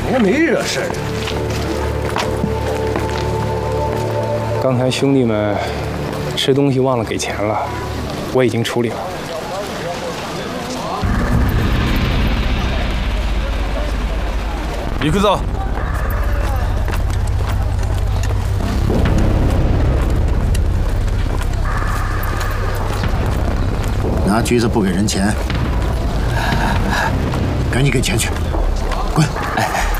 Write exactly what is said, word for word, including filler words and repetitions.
也没惹事儿。 刚才兄弟们吃东西忘了给钱了，我已经处理了。 行くぞ。 拿橘子不给人钱，赶紧给钱去，滚！哎。